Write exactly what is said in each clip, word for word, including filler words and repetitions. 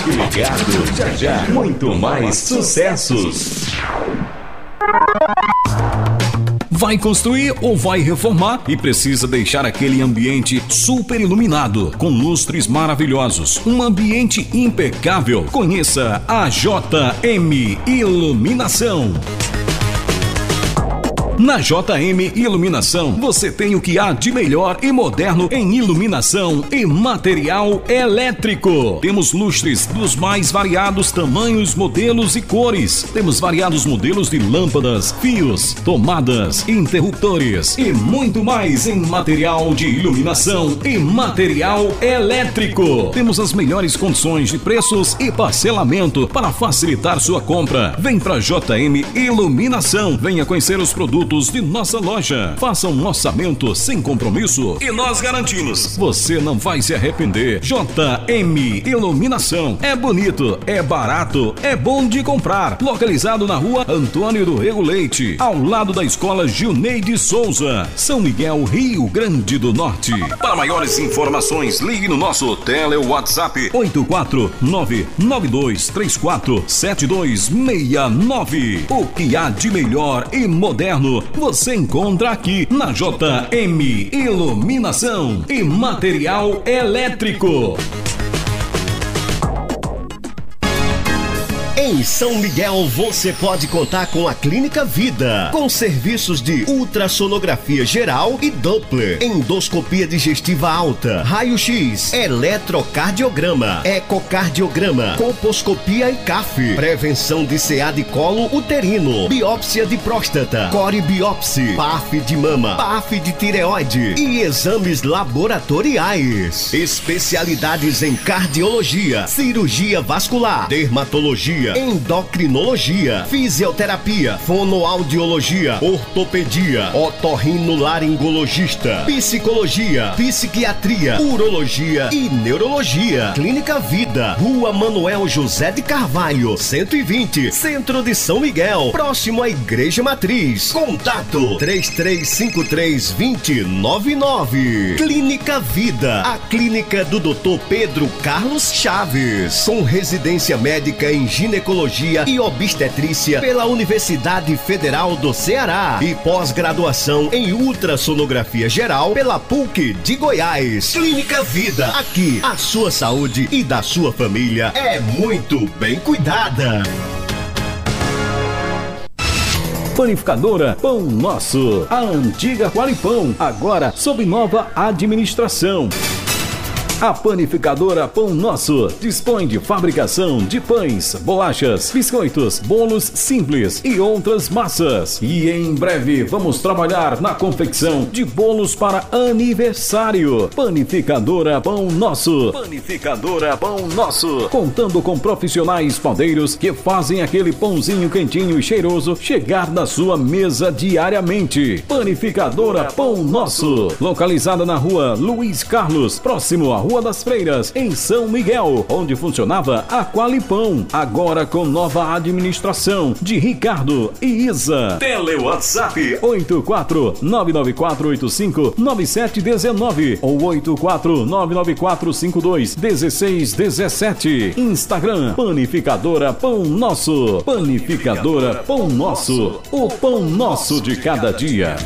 Fique ligado, já já, muito mais sucessos. Vai construir ou vai reformar e precisa deixar aquele ambiente super iluminado, com lustres maravilhosos, um ambiente impecável? Conheça a J M Iluminação. Na J M Iluminação, você tem o que há de melhor e moderno em iluminação e material elétrico. Temos lustres dos mais variados tamanhos, modelos e cores. Temos variados modelos de lâmpadas, fios, tomadas, interruptores e muito mais em material de iluminação e material elétrico. Temos as melhores condições de preços e parcelamento para facilitar sua compra. Vem para J M Iluminação. Venha conhecer os produtos de nossa loja. Faça um orçamento sem compromisso e nós garantimos, você não vai se arrepender. J M Iluminação. É bonito, é barato, é bom de comprar. Localizado na rua Antônio do Rego Leite, ao lado da escola Gilneide Souza, São Miguel, Rio Grande do Norte. Para maiores informações, ligue no nosso tele WhatsApp oito quatro nove nove dois três quatro sete dois seis nove. O que há de melhor e moderno você encontra aqui na J M Iluminação e material elétrico. Em São Miguel você pode contar com a Clínica Vida, com serviços de ultrassonografia geral e Doppler, endoscopia digestiva alta, raio-x, eletrocardiograma, ecocardiograma, colposcopia e C A F, prevenção de C A de colo uterino, biópsia de próstata, coribiópsia, P A F de mama, P A F de tireoide e exames laboratoriais. Especialidades em cardiologia, cirurgia vascular, dermatologia, endocrinologia, fisioterapia, fonoaudiologia, ortopedia, otorrinolaringologista, psicologia, psiquiatria, urologia e neurologia. Clínica Vida, Rua Manuel José de Carvalho, cento e vinte, Centro de São Miguel, próximo à Igreja Matriz. Contato três três cinco três dois zero nove nove. Clínica Vida, a clínica do doutor Pedro Carlos Chaves, com residência médica em ginecologia e obstetrícia pela Universidade Federal do Ceará e pós-graduação em ultrassonografia geral pela P U C de Goiás. Clínica Vida, aqui a sua saúde e da sua família é muito bem cuidada. Panificadora Pão Nosso, a antiga Qualipão, agora sob nova administração. A Panificadora Pão Nosso dispõe de fabricação de pães, bolachas, biscoitos, bolos simples e outras massas. E em breve vamos trabalhar na confecção de bolos para aniversário. Panificadora Pão Nosso. Panificadora Pão Nosso. Contando com profissionais padeiros que fazem aquele pãozinho quentinho e cheiroso chegar na sua mesa diariamente. Panificadora Pão Nosso. Localizada na rua Luiz Carlos, próximo à Rua das Freiras, em São Miguel, onde funcionava a Qualipão, agora com nova administração de Ricardo e Isa. Tele WhatsApp oito quatro nove nove quatro oito cinco nove sete um nove ou oito quatro nove nove quatro cinco dois um seis um sete. Instagram Panificadora Pão Nosso. Panificadora Pão Nosso, o pão nosso de cada dia.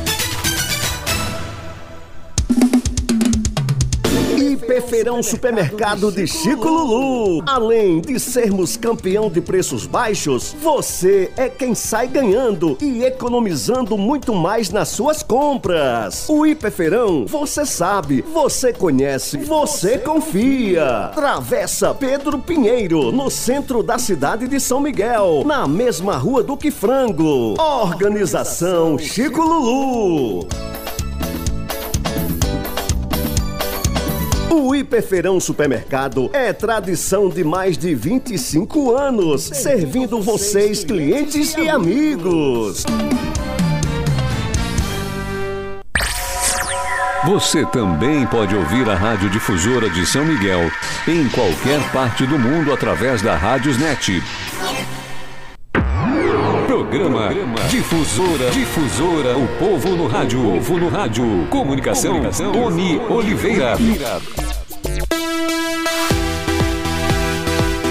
Feirão Supermercado de Chico Lulu. Além de sermos campeão de preços baixos, você é quem sai ganhando e economizando muito mais nas suas compras. O Hiperfeirão, você sabe, você conhece, você confia. Travessa Pedro Pinheiro, no centro da cidade de São Miguel, na mesma rua do que Frango. Organização Chico Lulu. O Hiperfeirão Supermercado é tradição de mais de vinte e cinco anos, servindo vocês, clientes e amigos. Você também pode ouvir a Rádio Difusora de São Miguel em qualquer parte do mundo através da Rádiosnet. Programa Difusora, Difusora, o povo no rádio, o povo no rádio. Comunicação, Comunicação Tony Oliveira.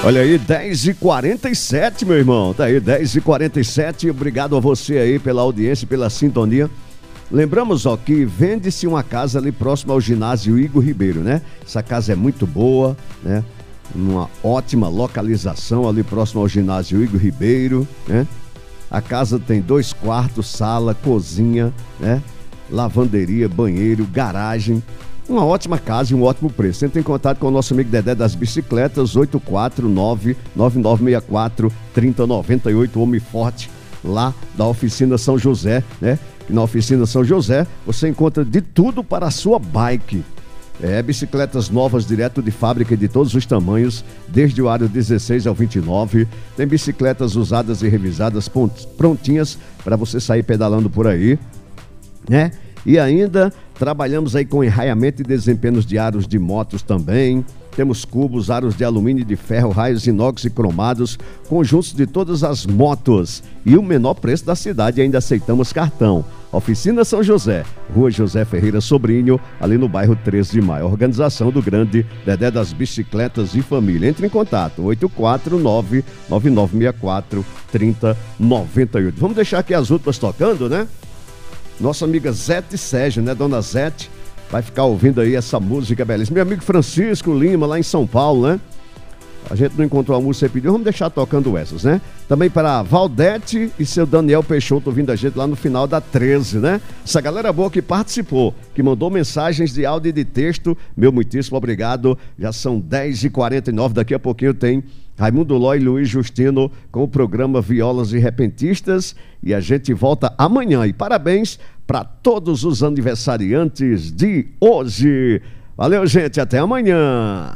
Olha aí, dez e quarenta e sete, meu irmão. Tá aí, dez e quarenta e sete. Obrigado a você aí pela audiência, pela sintonia. Lembramos, ó, que vende-se uma casa ali próximo ao ginásio Igor Ribeiro, né? Essa casa é muito boa, né? Uma ótima localização ali próximo ao ginásio Igor Ribeiro, né? A casa tem dois quartos, sala, cozinha, né? Lavanderia, banheiro, garagem. Uma ótima casa e um ótimo preço. Entre em contato com o nosso amigo Dedé das Bicicletas, oito quatro nove, nove nove seis quatro, três zero nove oito, Homem Forte, lá da Oficina São José, né? Na Oficina São José você encontra de tudo para a sua bike. É, bicicletas novas direto de fábrica de todos os tamanhos, desde o aro dezesseis ao vinte e nove. Tem bicicletas usadas e revisadas, prontinhas para você sair pedalando por aí, né? E ainda trabalhamos aí com enraiamento e desempenhos de aros de motos também. Temos cubos, aros de alumínio e de ferro, raios inox e cromados, conjuntos de todas as motos. E o menor preço da cidade, ainda aceitamos cartão. Oficina São José, Rua José Ferreira Sobrinho, ali no bairro treze de maio. Organização do grande Dedé das Bicicletas e Família. Entre em contato, oito quatro nove, nove nove seis quatro, três zero nove oito. Vamos deixar aqui as últimas tocando, né? Nossa amiga Zete Sérgio, né, dona Zete, vai ficar ouvindo aí essa música belíssima. Meu amigo Francisco Lima, lá em São Paulo, né? A gente não encontrou a música e pediu, vamos deixar tocando essas, né? Também para Valdete e seu Daniel Peixoto ouvindo a gente lá no final da treze, né? Essa galera boa que participou, que mandou mensagens de áudio e de texto, meu muitíssimo obrigado. Já são dez e quarenta e nove, daqui a pouquinho tem Raimundo Ló e Luiz Justino com o programa Violas e Repentistas, e a gente volta amanhã. E parabéns para todos os aniversariantes de hoje. Valeu, gente, até amanhã.